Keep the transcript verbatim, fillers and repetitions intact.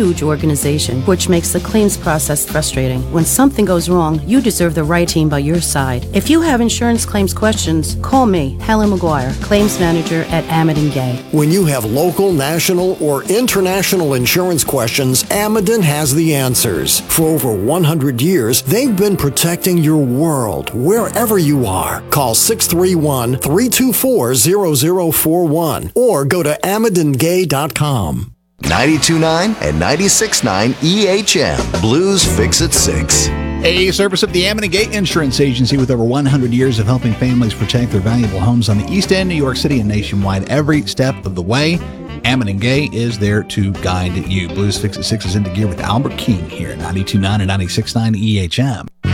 huge organization, which makes the claims process frustrating. When something goes wrong, you deserve the right team by your side. If you have insurance claims questions, call me, Helen McGuire, Claims Manager at Amadon Gay. When you have local, national, or international insurance questions, Amadon has the answers. For over one hundred years, they've been protecting your world, wherever you are. Call six three one, three two four, zero zero four one or go to amadon gay dot com. ninety-two point nine and ninety-six point nine E H M. Blues Fix at six. A service of the Amadon Gay Insurance Agency with over one hundred years of helping families protect their valuable homes on the East End, New York City, and nationwide every step of the way. Amadon Gay is there to guide you. Blues Fix at six is into gear with Albert King here at ninety-two point nine and ninety-six point nine E H M.